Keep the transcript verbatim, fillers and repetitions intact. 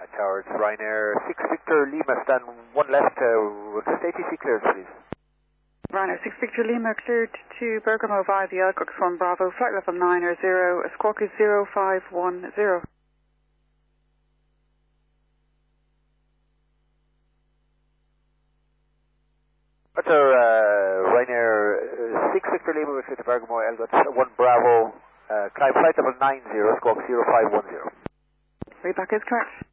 Uh, Towers, Ryanair, six Victor Lima, stand one left, uh, request A T C clearance, please. Ryanair six Victor Lima, cleared to Bergamo via the Alcock from Bravo, flight level nine or zero, squawk is zero five one zero. That's our uh, Ryanair uh, six Victor Lima, request to Bergamo, Elgot one Bravo, uh, climb flight level nine zero, squawk zero five one zero. Readback is correct.